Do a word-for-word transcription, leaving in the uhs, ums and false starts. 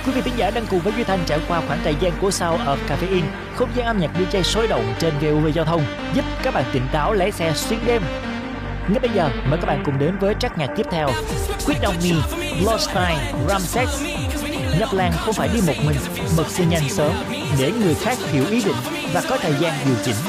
Quý vị thính giả đang cùng với Duy Thanh trải qua khoảng thời gian của Sound of Caffeine, không gian âm nhạc đi jay sôi động trên vê o vê Giao thông, giúp các bạn tỉnh táo lái xe xuyên đêm. Ngay bây giờ, mời các bạn cùng đến với track nhạc tiếp theo, Quit On Me, Bloodstain, Ramsex. Nhập làng không phải đi một mình, mật xin nhanh sớm để người khác hiểu ý định và có thời gian điều chỉnh.